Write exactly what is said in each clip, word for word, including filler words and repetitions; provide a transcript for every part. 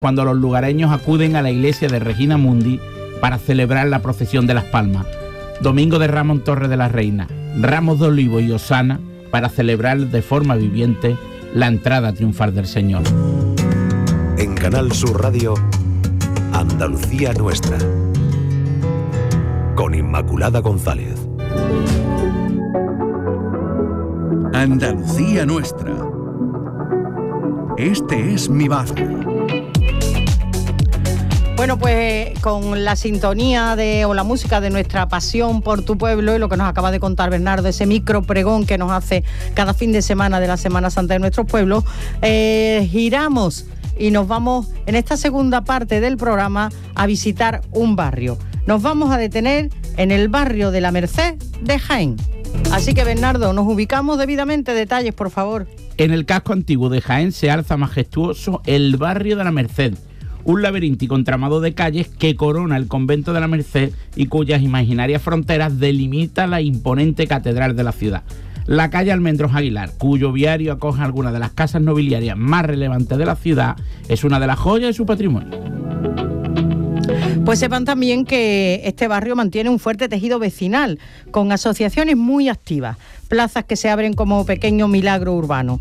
cuando los lugareños acuden a la iglesia de Regina Mundi para celebrar la procesión de las Palmas, Domingo de Ramos en Torre de la Reina, Ramos de Olivo y Osana para celebrar de forma viviente la entrada triunfal del Señor. En Canal Sur Radio, Andalucía Nuestra, con Inmaculada González. Andalucía Nuestra. Este es mi barrio. Bueno, pues con la sintonía de o la música de nuestra pasión por tu pueblo y lo que nos acaba de contar Bernardo, ese micro pregón que nos hace cada fin de semana de la Semana Santa de nuestros pueblos, eh, giramos y nos vamos en esta segunda parte del programa a visitar un barrio. Nos vamos a detener en el barrio de la Merced de Jaén. Así que, Bernardo, nos ubicamos debidamente. Detalles, por favor. En el casco antiguo de Jaén se alza majestuoso el barrio de la Merced, un laberíntico entramado de calles que corona el convento de la Merced y cuyas imaginarias fronteras delimita la imponente catedral de la ciudad. La calle Almendros Aguilar, cuyo viario acoge algunas de las casas nobiliarias más relevantes de la ciudad, es una de las joyas de su patrimonio. Pues sepan también que este barrio mantiene un fuerte tejido vecinal, con asociaciones muy activas, plazas que se abren como pequeño milagro urbano.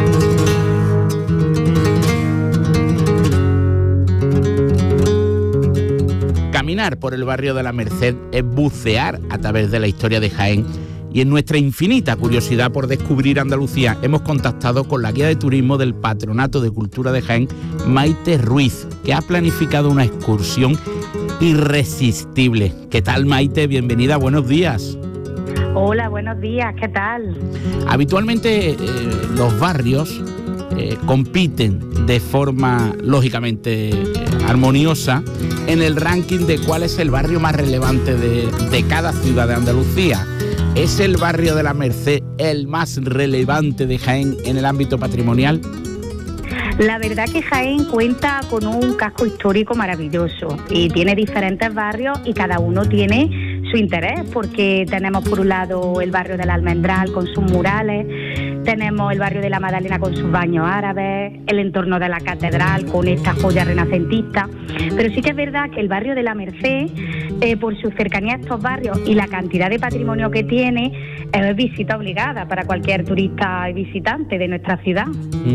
Caminar por el barrio de la Merced es bucear a través de la historia de Jaén, y en nuestra infinita curiosidad por descubrir Andalucía hemos contactado con la guía de turismo del Patronato de Cultura de Jaén, Maite Ruiz, que ha planificado una excursión irresistible. ¿Qué tal, Maite? Bienvenida, buenos días. Hola, buenos días, ¿qué tal? Habitualmente eh, los barrios eh, compiten de forma lógicamente eh, armoniosa en el ranking de cuál es el barrio más relevante de, de cada ciudad de Andalucía. ¿Es el barrio de la Merced el más relevante de Jaén en el ámbito patrimonial? La verdad que Jaén cuenta con un casco histórico maravilloso y tiene diferentes barrios y cada uno tiene su interés, porque tenemos por un lado el barrio del Almendral con sus murales, tenemos el barrio de la Magdalena con sus baños árabes, el entorno de la catedral con esta joya renacentista, pero sí que es verdad que el barrio de la Merced, eh, por su cercanía a estos barrios y la cantidad de patrimonio que tiene, es visita obligada para cualquier turista y visitante de nuestra ciudad.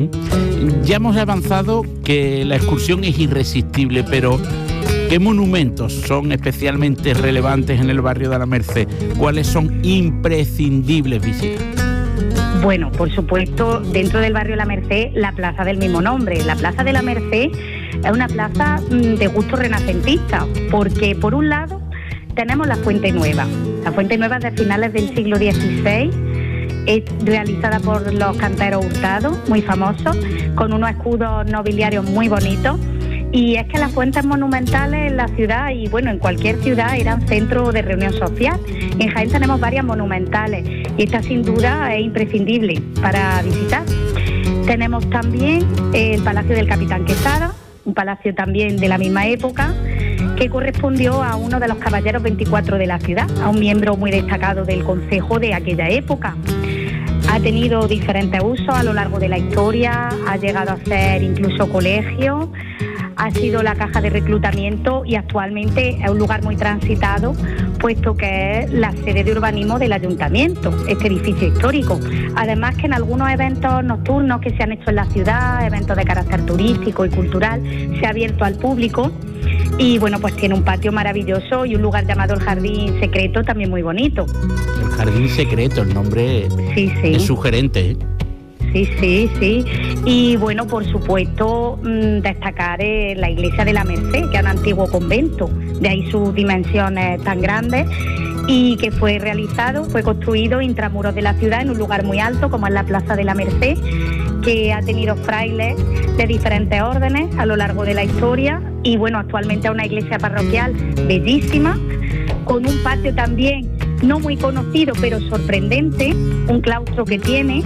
Mm. Ya hemos avanzado que la excursión es irresistible, pero ¿qué monumentos son especialmente relevantes en el barrio de la Merced? ¿Cuáles son imprescindibles visitar? Bueno, por supuesto, dentro del barrio de la Merced, la plaza del mismo nombre. La plaza de la Merced es una plaza de gusto renacentista, porque por un lado tenemos la Fuente Nueva. La Fuente Nueva es de finales del siglo dieciséis, es realizada por los canteros Hurtado, muy famosos, con unos escudos nobiliarios muy bonitos. Y es que las fuentes monumentales en la ciudad y bueno, en cualquier ciudad eran centro de reunión social. En Jaén tenemos varias monumentales y esta sin duda es imprescindible para visitar. Tenemos también el Palacio del Capitán Quesada, un palacio también de la misma época, que correspondió a uno de los caballeros veinticuatro de la ciudad, a un miembro muy destacado del concejo de aquella época. Ha tenido diferentes usos a lo largo de la historia, ha llegado a ser incluso colegio, ha sido la caja de reclutamiento y actualmente es un lugar muy transitado, puesto que es la sede de urbanismo del ayuntamiento, este edificio histórico. Además que en algunos eventos nocturnos que se han hecho en la ciudad, eventos de carácter turístico y cultural, se ha abierto al público y bueno, pues tiene un patio maravilloso y un lugar llamado el Jardín Secreto también muy bonito. El Jardín Secreto, el nombre sí, sí. es sugerente, ¿eh? Sí, sí, sí. Y bueno, por supuesto, mmm, destacar eh, la iglesia de la Merced, que es un antiguo convento, de ahí sus dimensiones tan grandes, y que fue realizado, fue construido intramuros de la ciudad en un lugar muy alto, como es la Plaza de la Merced, que ha tenido frailes de diferentes órdenes a lo largo de la historia, y bueno, actualmente es una iglesia parroquial bellísima, con un patio también no muy conocido, pero sorprendente, un claustro que tiene,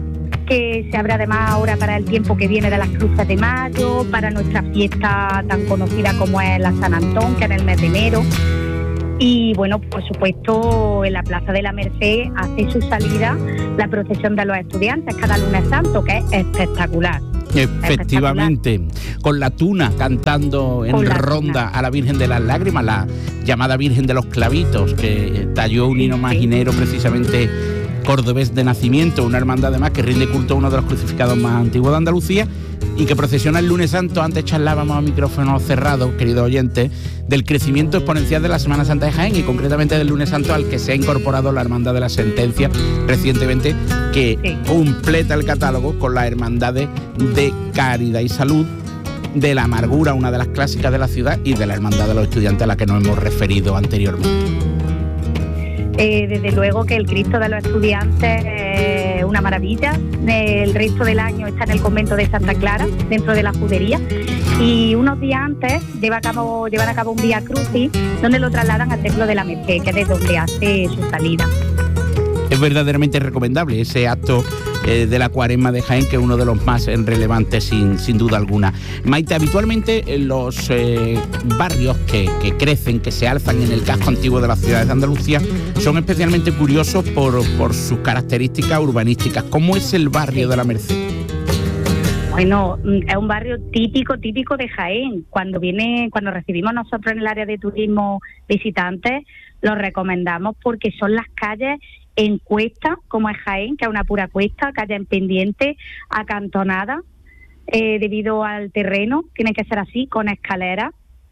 que se abre además ahora para el tiempo que viene de las Cruces de Mayo, para nuestra fiesta tan conocida como es la San Antón, que es en el mes de enero. Y bueno, por supuesto, en la Plaza de la Merced hace su salida la procesión de los estudiantes cada lunes santo, que es espectacular. Efectivamente, con la Tuna cantando en ronda a la Virgen de las Lágrimas, la llamada Virgen de los Clavitos, que talló un hino maginero precisamente cordobés de nacimiento, una hermandad además que rinde culto a uno de los crucificados más antiguos de Andalucía y que procesiona el lunes santo. Antes charlábamos a micrófonos cerrados, queridos oyentes, del crecimiento exponencial de la Semana Santa de Jaén y concretamente del lunes santo al que se ha incorporado la Hermandad de la Sentencia recientemente, que sí. completa el catálogo con las hermandades de Caridad y Salud, de la Amargura, una de las clásicas de la ciudad, y de la Hermandad de los Estudiantes a la que nos hemos referido anteriormente. Eh, desde luego que el Cristo de los Estudiantes es una maravilla. El resto del año está en el convento de Santa Clara, dentro de la Judería, y unos días antes lleva a cabo, llevan a cabo un Vía Crucis donde lo trasladan al Templo de la Merced, que es de donde hace su salida. Es verdaderamente recomendable ese acto eh, de la Cuaresma de Jaén, que es uno de los más eh, relevantes sin, sin duda alguna. Maite, habitualmente en los eh, barrios que, que crecen, que se alzan en el casco antiguo de las ciudades de Andalucía, son especialmente curiosos por, por sus características urbanísticas. ¿Cómo es el barrio de la Merced? Bueno, es un barrio típico, típico de Jaén. Cuando viene, cuando recibimos nosotros en el área de turismo visitantes, lo recomendamos porque son las calles en cuesta, como es Jaén, que es una pura cuesta, calle en pendiente, acantonada, eh, debido al terreno, tiene que ser así, con escaleras.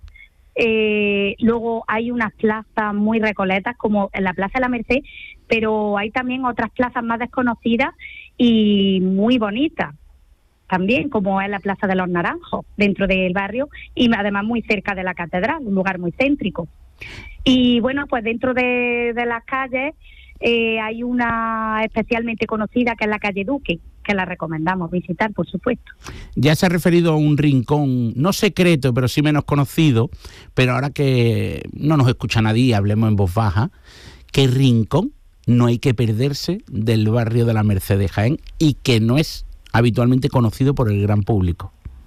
Eh, luego hay unas plazas muy recoletas, como en la Plaza de la Merced, pero hay también otras plazas más desconocidas y muy bonitas, también, como es la Plaza de los Naranjos, dentro del barrio, y además muy cerca de la catedral, un lugar muy céntrico. Y bueno, pues dentro de, de las calles eh, hay una especialmente conocida, que es la calle Duque, que la recomendamos visitar, por supuesto. Ya se ha referido a un rincón, no secreto, pero sí menos conocido, pero ahora que no nos escucha nadie, hablemos en voz baja. ¿Qué rincón no hay que perderse del barrio de la Merced de Jaén y que no es habitualmente conocido por el gran público?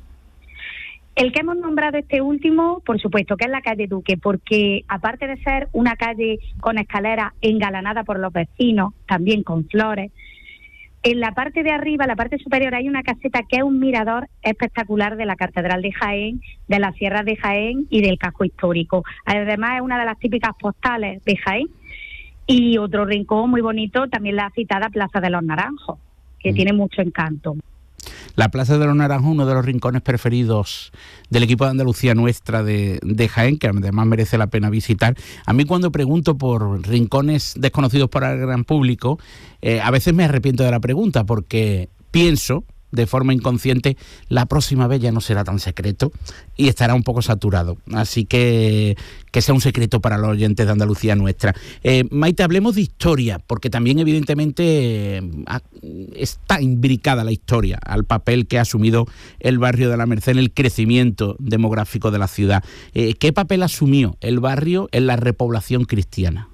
El que hemos nombrado este último, por supuesto, que es la calle Duque, porque aparte de ser una calle con escaleras engalanada por los vecinos, también con flores, en la parte de arriba, la parte superior, hay una caseta que es un mirador espectacular de la Catedral de Jaén, de las Sierras de Jaén y del casco histórico. Además, es una de las típicas postales de Jaén. Y otro rincón muy bonito, también la citada Plaza de los Naranjos, que mm. tiene mucho encanto. La Plaza de los Naranjos, uno de los rincones preferidos del equipo de Andalucía Nuestra de, de Jaén, que además merece la pena visitar. A mí, cuando pregunto por rincones desconocidos para el gran público, eh, a veces me arrepiento de la pregunta, porque pienso de forma inconsciente, la próxima vez ya no será tan secreto y estará un poco saturado. Así que que sea un secreto para los oyentes de Andalucía Nuestra. Eh, Maite, hablemos de historia, porque también evidentemente eh, está imbricada la historia al papel que ha asumido el barrio de la Merced en el crecimiento demográfico de la ciudad. Eh, ¿Qué papel asumió el barrio en la repoblación cristiana?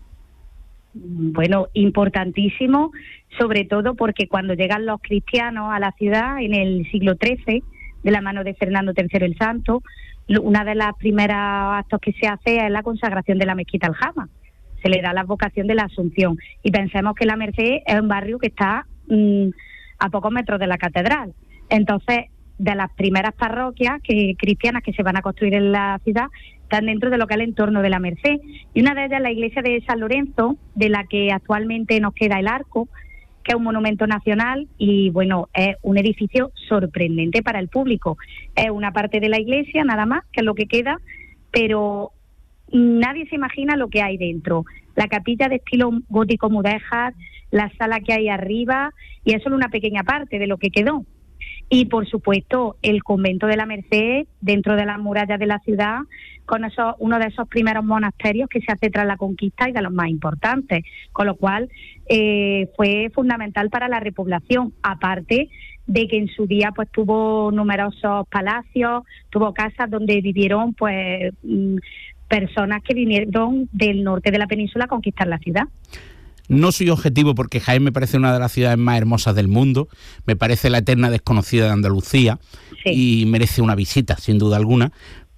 Bueno, importantísimo, sobre todo porque cuando llegan los cristianos a la ciudad en el siglo trece, de la mano de Fernando tercero el Santo, una de las primeras actos que se hace es la consagración de la mezquita Aljama. Se le da la vocación de la Asunción. Y pensemos que la Merced es un barrio que está mmm, a pocos metros de la catedral. Entonces, de las primeras parroquias que, cristianas que se van a construir en la ciudad, están dentro de lo que es el entorno de la Merced. Y una de ellas es la iglesia de San Lorenzo, de la que actualmente nos queda el arco, que es un monumento nacional y, bueno, es un edificio sorprendente para el público. Es una parte de la iglesia, nada más, que es lo que queda, pero nadie se imagina lo que hay dentro. La capilla de estilo gótico mudéjar, la sala que hay arriba, y es solo una pequeña parte de lo que quedó. Y, por supuesto, el convento de la Merced, dentro de las murallas de la ciudad, con eso, uno de esos primeros monasterios que se hace tras la conquista y de los más importantes, con lo cual eh, fue fundamental para la repoblación, aparte de que en su día pues tuvo numerosos palacios, tuvo casas donde vivieron pues personas que vinieron del norte de la península a conquistar la ciudad. No soy objetivo porque Jaén me parece una de las ciudades más hermosas del mundo, me parece la eterna desconocida de Andalucía, sí, y merece una visita, sin duda alguna,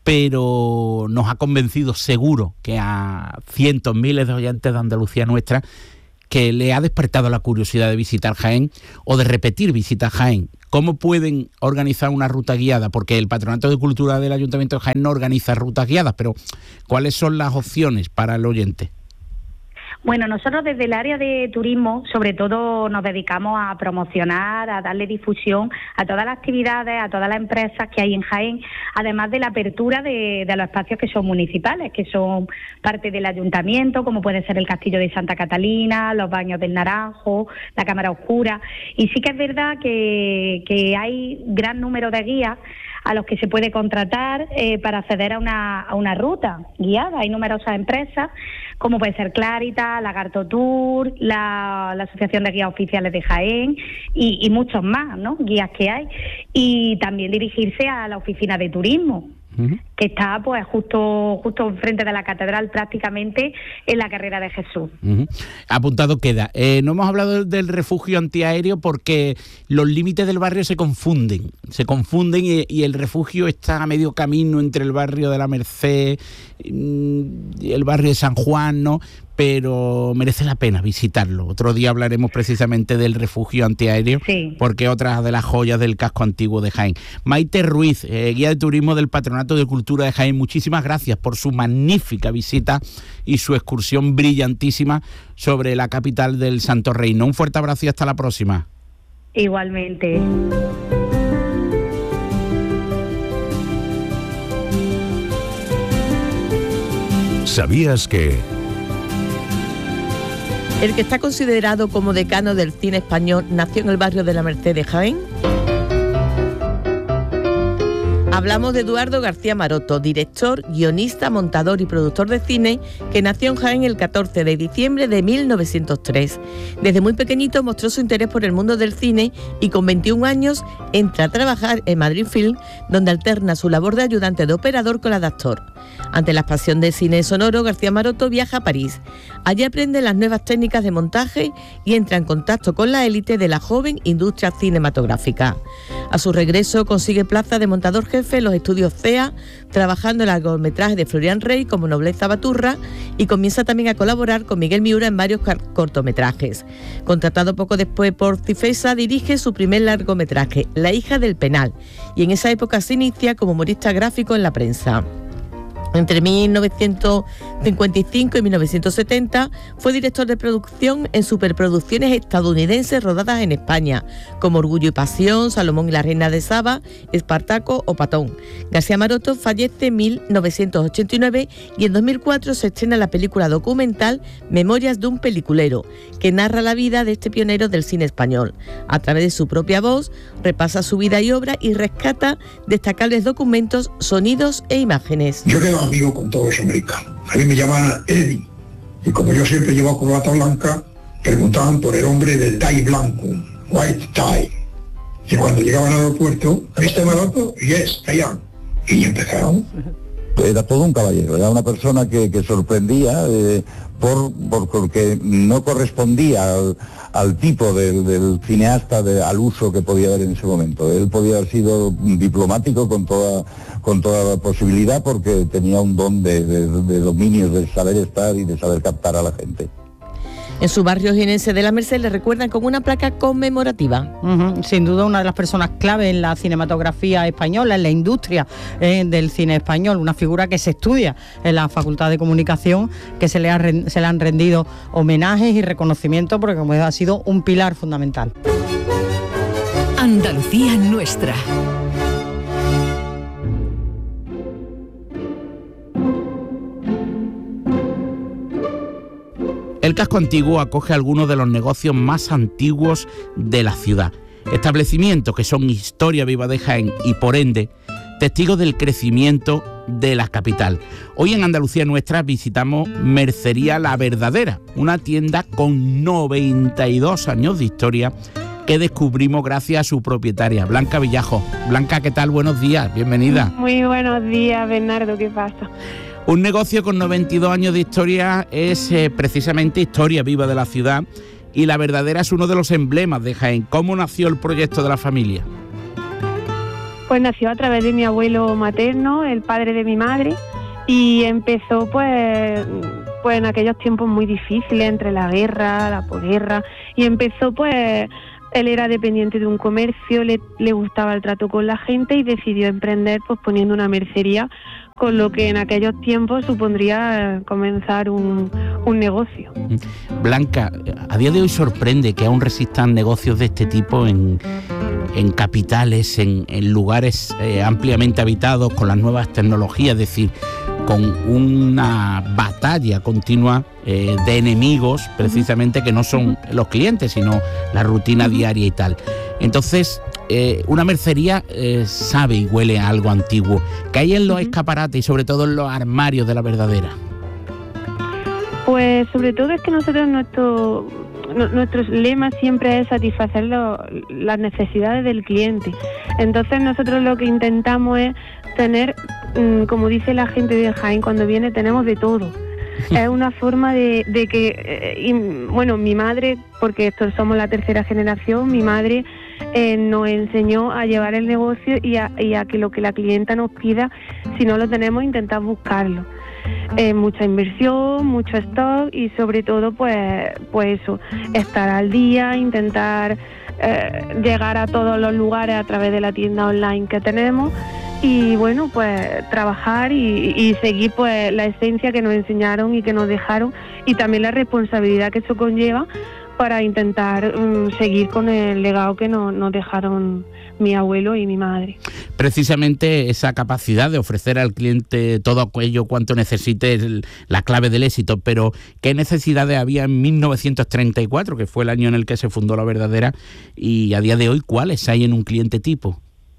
pero nos ha convencido seguro que a cientos, miles de oyentes de Andalucía Nuestra que le ha despertado la curiosidad de visitar Jaén o de repetir visitas a Jaén, ¿cómo pueden organizar una ruta guiada? Porque el Patronato de Cultura del Ayuntamiento de Jaén no organiza rutas guiadas, pero ¿cuáles son las opciones para el oyente? Bueno, nosotros desde el área de turismo, sobre todo, nos dedicamos a promocionar, a darle difusión a todas las actividades, a todas las empresas que hay en Jaén, además de la apertura de, de los espacios que son municipales, que son parte del ayuntamiento, como puede ser el Castillo de Santa Catalina, los Baños del Naranjo, la Cámara Oscura. Y sí que es verdad que, que hay gran número de guías a los que se puede contratar eh, para acceder a una, a una ruta guiada. Hay numerosas empresas, como puede ser Claritas, Lagarto Tour, la, la Asociación de Guías Oficiales de Jaén y, y muchos más, ¿no? Guías que hay. Y también dirigirse a la oficina de turismo, uh-huh. que está pues justo justo enfrente de la catedral, prácticamente en la Carrera de Jesús. Uh-huh. Apuntado queda. Eh, no hemos hablado del refugio antiaéreo porque los límites del barrio se confunden, se confunden y, y el refugio está a medio camino entre el barrio de la Merced y el barrio de San Juan, ¿no? Pero merece la pena visitarlo. Otro día hablaremos precisamente del refugio antiaéreo, sí. porque otra de las joyas del casco antiguo de Jaén. Maite Ruiz, eh, guía de turismo del Patronato de Cultura de Jaén, muchísimas gracias por su magnífica visita y su excursión brillantísima sobre la capital del Santo Reino. Un fuerte abrazo y hasta la próxima. Igualmente. ¿Sabías que...? El que está considerado como decano del cine español nació en el barrio de la Merced de Jaén. Hablamos de Eduardo García Maroto, director, guionista, montador y productor de cine, que nació en Jaén el catorce de diciembre de mil novecientos tres. Desde muy pequeñito mostró su interés por el mundo del cine y con veintiún años entra a trabajar en Madrid Film, donde alterna su labor de ayudante de operador con la de actor. Ante la pasión del cine sonoro, García Maroto viaja a París. Allí aprende las nuevas técnicas de montaje y entra en contacto con la élite de la joven industria cinematográfica. A su regreso consigue plaza de montador jefe en los estudios C E A, trabajando en el largometraje de Florian Rey como Nobleza Baturra, y comienza también a colaborar con Miguel Miura en varios cortometrajes. Contratado poco después por Cifesa, dirige su primer largometraje, La hija del penal, y en esa época se inicia como humorista gráfico en la prensa. Entre mil novecientos cincuenta y cinco y mil novecientos setenta fue director de producción en superproducciones estadounidenses rodadas en España, como Orgullo y Pasión, Salomón y la Reina de Saba, Espartaco o Patón. García Maroto fallece en mil novecientos ochenta y nueve y en dos mil cuatro se estrena la película documental Memorias de un peliculero, que narra la vida de este pionero del cine español. A través de su propia voz, repasa su vida y obra y rescata destacables documentos, sonidos e imágenes. Yo quedo amigo con todos los americanos. A mí me llamaban Eddie. Y como yo siempre llevo corbata blanca, preguntaban por el hombre del tie blanco, white tie. Y cuando llegaban al aeropuerto, ¿viste Maroto? Yes, I am. Y empezaron. Era todo un caballero, era una persona que, que sorprendía eh, por, por porque no correspondía al, al tipo del, del cineasta, de, al uso que podía haber en ese momento. Él podía haber sido diplomático con toda con toda posibilidad porque tenía un don de, de, de dominio, de saber estar y de saber captar a la gente. En su barrio jienense de la Merced le recuerdan con una placa conmemorativa. Uh-huh. Sin duda una de las personas clave en la cinematografía española, en la industria eh, del cine español, una figura que se estudia en la Facultad de Comunicación, que se le, ha, se le han rendido homenajes y reconocimientos porque como ha sido un pilar fundamental. Andalucía nuestra. El casco antiguo acoge algunos de los negocios más antiguos de la ciudad. Establecimientos que son historia viva de Jaén y, por ende, testigos del crecimiento de la capital. Hoy en Andalucía Nuestra visitamos Mercería La Verdadera, una tienda con noventa y dos años de historia que descubrimos gracias a su propietaria, Blanca Villajo. Blanca, ¿qué tal? Buenos días, bienvenida. Muy buenos días, Bernardo, ¿qué pasa? Un negocio con noventa y dos años de historia es eh, precisamente historia viva de la ciudad, y La Verdadera es uno de los emblemas de Jaén. ¿Cómo nació el proyecto de la familia? Pues nació a través de mi abuelo materno, el padre de mi madre, y empezó pues pues en aquellos tiempos muy difíciles, entre la guerra, la posguerra, y empezó pues, él era dependiente de un comercio, le, le gustaba el trato con la gente y decidió emprender pues poniendo una mercería, con lo que en aquellos tiempos supondría comenzar un, un negocio. Blanca, a día de hoy sorprende que aún resistan negocios de este tipo en, en capitales, en, en lugares eh, ampliamente habitados, con las nuevas tecnologías, es decir, con una batalla continua eh, de enemigos, precisamente, que no son los clientes, sino la rutina diaria y tal. Entonces, eh, una mercería eh, sabe y huele a algo antiguo. ¿Qué hay en los escaparates y sobre todo en los armarios de La Verdadera? Pues sobre todo es que nosotros, nuestro, nuestro lema siempre es satisfacer lo, las necesidades del cliente. Entonces nosotros lo que intentamos es tener, como dice la gente de Jaén cuando viene, tenemos de todo. Es una forma de, de que, eh, y, bueno, mi madre, porque esto somos la tercera generación, mi madre eh, nos enseñó a llevar el negocio y a, y a que lo que la clienta nos pida, si no lo tenemos, intentar buscarlo. Eh, mucha inversión, mucho stock y sobre todo pues, pues eso, estar al día, intentar eh, llegar a todos los lugares a través de la tienda online que tenemos. Y bueno, pues trabajar y, y seguir pues la esencia que nos enseñaron y que nos dejaron, y también la responsabilidad que eso conlleva para intentar um, seguir con el legado que nos, nos dejaron mi abuelo y mi madre. Precisamente esa capacidad de ofrecer al cliente todo aquello cuanto necesite es la clave del éxito, pero ¿qué necesidades había en mil novecientos treinta y cuatro, que fue el año en el que se fundó La Verdadera, y a día de hoy cuáles hay en un cliente tipo?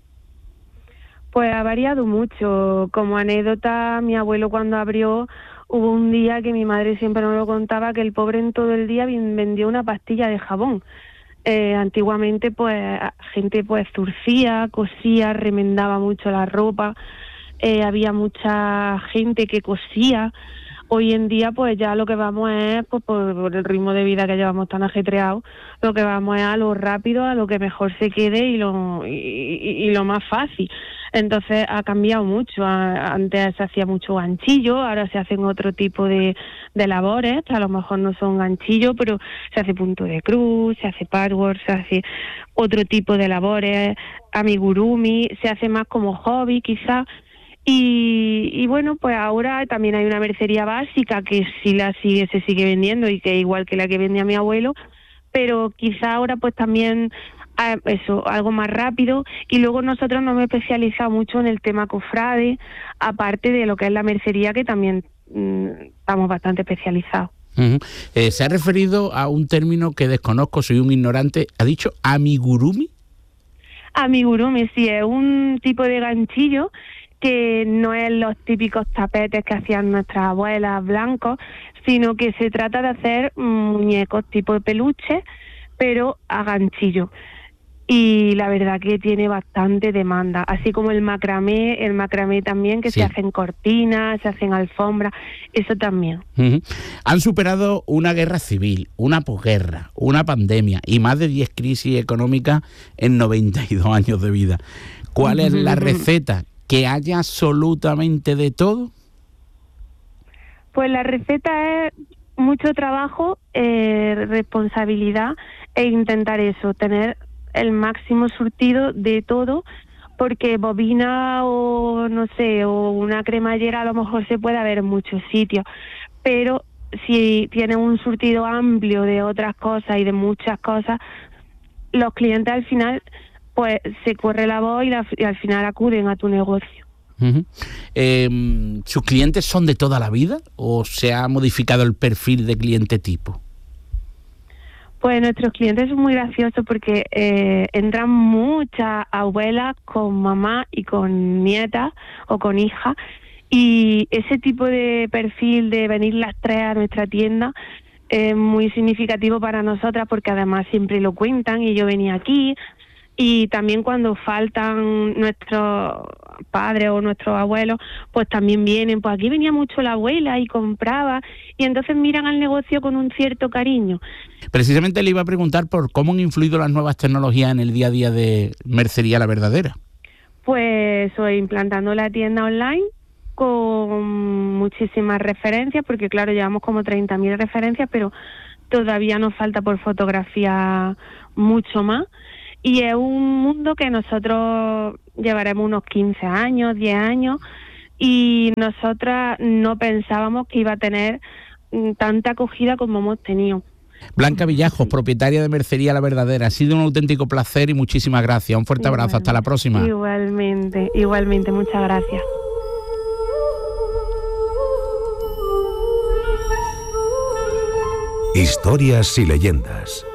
Pues ha variado mucho. Como anécdota, mi abuelo cuando abrió, hubo un día que mi madre siempre nos lo contaba, que el pobre en todo el día vendió una pastilla de jabón. Eh, antiguamente pues gente pues zurcía, cosía, remendaba mucho la ropa, eh, había mucha gente que cosía. Hoy en día pues ya lo que vamos es, pues por, por el ritmo de vida que llevamos tan ajetreado, lo que vamos es a lo rápido, a lo que mejor se quede y lo, y, y, y lo más fácil. Entonces ha cambiado mucho. Antes se hacía mucho ganchillo, ahora se hacen otro tipo de, de labores, a lo mejor no son ganchillos, pero se hace punto de cruz, se hace patchwork, se hace otro tipo de labores, amigurumi, se hace más como hobby quizás. Y, y bueno, pues ahora también hay una mercería básica que sí la sigue, se sigue vendiendo y que es igual que la que vendía mi abuelo, pero quizá ahora pues también eh, eso, algo más rápido. Y luego nosotros nos hemos especializado mucho en el tema cofrade, aparte de lo que es la mercería, que también mmm, estamos bastante especializados. Uh-huh. Eh, se ha referido a un término que desconozco, soy un ignorante, ¿ha dicho amigurumi? Amigurumi, sí, es un tipo de ganchillo que no es los típicos tapetes que hacían nuestras abuelas blancos, sino que se trata de hacer muñecos tipo de peluche, pero a ganchillo. Y la verdad que tiene bastante demanda, así como el macramé, el macramé también, que sí. Se hacen cortinas, se hacen alfombras, eso también. Uh-huh. Han superado una guerra civil, una posguerra, una pandemia y más de diez crisis económicas en noventa y dos años de vida. ¿Cuál uh-huh. es la receta? ¿Que haya absolutamente de todo? Pues la receta es mucho trabajo, eh, responsabilidad e intentar eso, tener el máximo surtido de todo, porque bobina o no sé, o una cremallera a lo mejor se puede ver en muchos sitios, pero si tienen un surtido amplio de otras cosas y de muchas cosas, los clientes al final pues se corre la voz y, la, y al final acuden a tu negocio. Uh-huh. Eh, ¿Sus clientes son de toda la vida o se ha modificado el perfil de cliente tipo? Pues nuestros clientes son muy graciosos porque eh, entran muchas abuelas con mamá y con nietas o con hijas, y ese tipo de perfil de venir las tres a nuestra tienda es muy significativo para nosotras, porque además siempre lo cuentan, y yo venía aquí. Y también cuando faltan nuestros padres o nuestros abuelos, pues también vienen, pues aquí venía mucho la abuela y compraba, y entonces miran al negocio con un cierto cariño. Precisamente le iba a preguntar por cómo han influido las nuevas tecnologías en el día a día de Mercería La Verdadera. Pues soy implantando la tienda online, con muchísimas referencias, porque claro, llevamos como treinta mil referencias, pero todavía nos falta por fotografía mucho más. Y es un mundo que nosotros llevaremos unos quince años, diez años, y nosotras no pensábamos que iba a tener tanta acogida como hemos tenido. Blanca Villajos, propietaria de Mercería La Verdadera, ha sido un auténtico placer y muchísimas gracias. Un fuerte abrazo, hasta la próxima. Igualmente, igualmente, muchas gracias. Historias y leyendas.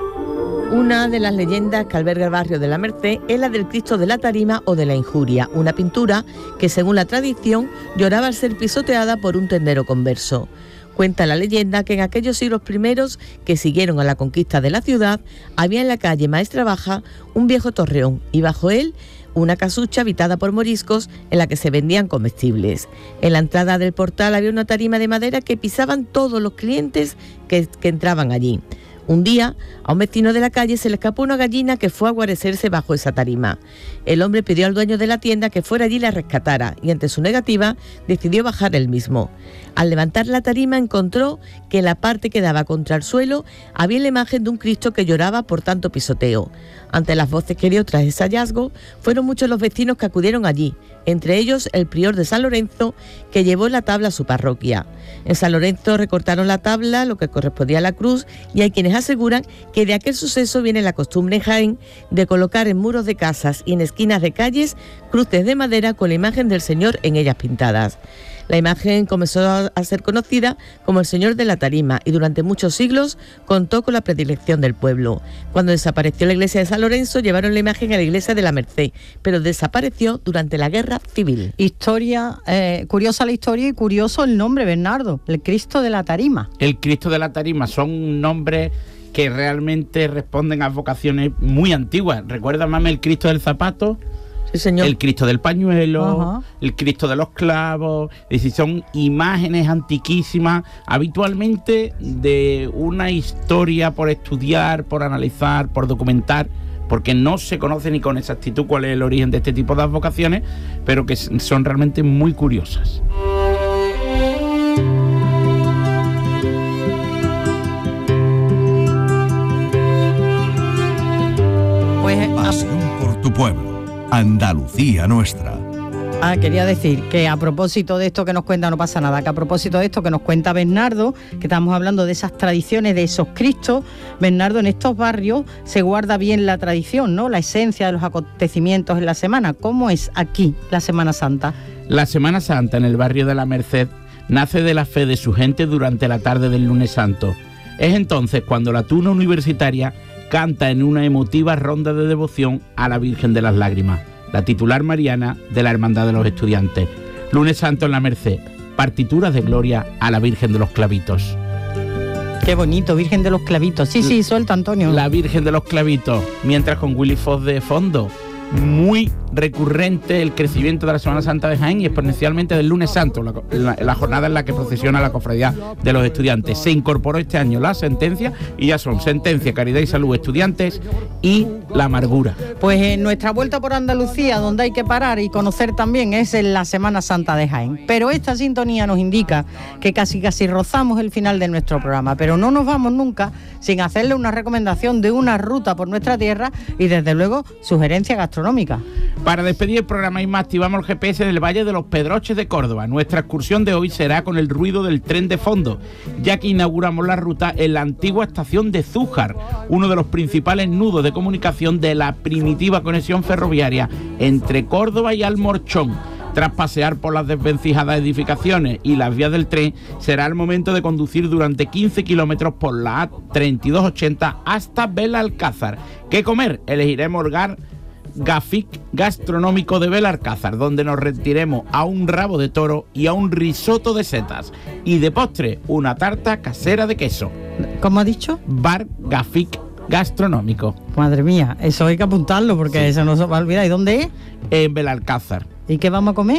Una de las leyendas que alberga el barrio de la Merced es la del Cristo de la Tarima o de la Injuria, una pintura que, según la tradición, lloraba al ser pisoteada por un tendero converso. Cuenta la leyenda que en aquellos siglos primeros que siguieron a la conquista de la ciudad, había en la calle Maestra Baja un viejo torreón y bajo él una casucha habitada por moriscos en la que se vendían comestibles. En la entrada del portal había una tarima de madera que pisaban todos los clientes que, que entraban allí. Un día, a un vecino de la calle se le escapó una gallina que fue a guarecerse bajo esa tarima. El hombre pidió al dueño de la tienda que fuera allí y la rescatara, y ante su negativa, decidió bajar él mismo. Al levantar la tarima encontró que en la parte que daba contra el suelo había la imagen de un Cristo que lloraba por tanto pisoteo. Ante las voces que dio tras ese hallazgo, fueron muchos los vecinos que acudieron allí, entre ellos el prior de San Lorenzo, que llevó la tabla a su parroquia. En San Lorenzo recortaron la tabla, lo que correspondía a la cruz, y hay quienes aseguran que de aquel suceso viene la costumbre en Jaén de colocar en muros de casas y en esquinas de calles cruces de madera con la imagen del Señor en ellas pintadas. La imagen comenzó a ser conocida como el Señor de la Tarima y durante muchos siglos contó con la predilección del pueblo. Cuando desapareció la iglesia de San Lorenzo, llevaron la imagen a la iglesia de la Merced, pero desapareció durante la Guerra Civil. Historia, eh, curiosa la historia y curioso el nombre, Bernardo, el Cristo de la Tarima. El Cristo de la Tarima son nombres que realmente responden a vocaciones muy antiguas. ¿Recuerdas, mami, el Cristo del zapato? Sí, señor. El Cristo del pañuelo, Ajá. el Cristo de los clavos, es decir, son imágenes antiquísimas, habitualmente de una historia por estudiar, por analizar, por documentar, porque no se conoce ni con exactitud cuál es el origen de este tipo de advocaciones, pero que son realmente muy curiosas. Pues, Pasión por tu pueblo. Andalucía nuestra. Ah, quería decir que a propósito de esto que nos cuenta, no pasa nada, que a propósito de esto que nos cuenta Bernardo, que estamos hablando de esas tradiciones, de esos Cristos, Bernardo, en estos barrios se guarda bien la tradición, ¿no? La esencia de los acontecimientos en la semana. ¿Cómo es aquí la Semana Santa? La Semana Santa en el barrio de la Merced nace de la fe de su gente durante la tarde del Lunes Santo. Es entonces cuando la tuna universitaria canta en una emotiva ronda de devoción a la Virgen de las Lágrimas, la titular mariana de la Hermandad de los Estudiantes. Lunes Santo en la Merced, partituras de gloria a la Virgen de los Clavitos. Qué bonito, Virgen de los Clavitos. Sí, sí, suelta, Antonio. La Virgen de los Clavitos, mientras con Willy Fox de fondo. Muy recurrente el crecimiento de la Semana Santa de Jaén y exponencialmente del Lunes Santo, la, la, la jornada en la que procesiona la Cofradía de los Estudiantes. Se incorporó este año la sentencia y ya son sentencia, caridad y salud, estudiantes y la amargura. Pues en nuestra vuelta por Andalucía, donde hay que parar y conocer también, es en la Semana Santa de Jaén. Pero esta sintonía nos indica que casi casi rozamos el final de nuestro programa, pero no nos vamos nunca sin hacerle una recomendación de una ruta por nuestra tierra y desde luego sugerencia gastronómica. Para despedir el programa y más, activamos el G P S del Valle de los Pedroches de Córdoba. Nuestra excursión de hoy será con el ruido del tren de fondo, ya que inauguramos la ruta en la antigua estación de Zújar, uno de los principales nudos de comunicación de la primitiva conexión ferroviaria entre Córdoba y Almorchón. Tras pasear por las desvencijadas edificaciones y las vías del tren, será el momento de conducir durante quince kilómetros por la A treinta y dos ochenta hasta Belalcázar. ¿Qué comer? Elegiremos Hogar Gafic gastronómico de Belalcázar, donde nos retiremos a un rabo de toro y a un risotto de setas. Y de postre, una tarta casera de queso. ¿Cómo ha dicho? Bar Gafic gastronómico. Madre mía, eso hay que apuntarlo porque sí, eso no se va a olvidar. ¿Y dónde es? En Belalcázar. ¿Y qué vamos a comer?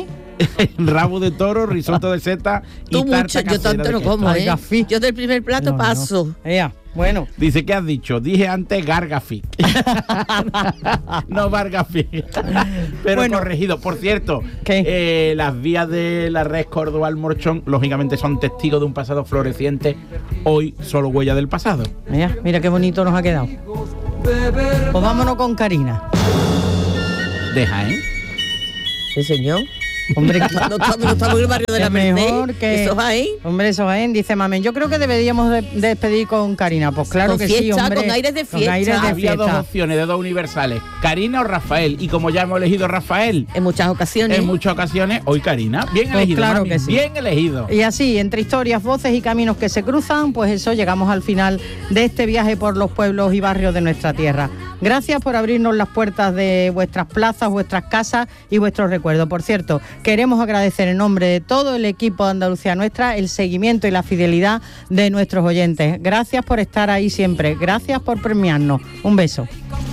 Rabo de toro, risotto de seta y Tú tarta mucho, casera yo tanto de no queso. como, ¿eh? Gafic. Yo del primer plato No, paso. no. Ea, Bueno. Dice, ¿qué has dicho? Dije antes Gargafic. No Vargafic. Pero Bueno. corregido. Por cierto, ¿Qué? eh, las vías de la red Córdoba-Almorchón, lógicamente, son testigos de un pasado floreciente. Hoy, solo huella del pasado. Mira, mira qué bonito nos ha quedado. Pues vámonos con Karina. Deja, ¿eh? Sí, señor. Hombre, No estamos, no estamos en el barrio de la es Merced. mejor que... Eso va ahí. Hombre, eso es, dice Mamen. Yo creo que deberíamos de, de despedir con Karina. Pues claro Con que sí, fiesta, hombre. con aires de Con fiesta. aires de Había dos fiesta. opciones de dos universales, Karina o Rafael. Y como ya hemos elegido Rafael En muchas ocasiones. en muchas ocasiones, hoy Karina. Bien Pues elegido, claro mami, que sí. bien elegido. Y así, entre historias, voces y caminos que se cruzan, pues eso, llegamos al final de este viaje por los pueblos y barrios de nuestra tierra. Gracias por abrirnos las puertas de vuestras plazas, vuestras casas y vuestros recuerdos. Por cierto, queremos agradecer en nombre de todo el equipo de Andalucía Nuestra el seguimiento y la fidelidad de nuestros oyentes. Gracias por estar ahí siempre. Gracias por premiarnos. Un beso.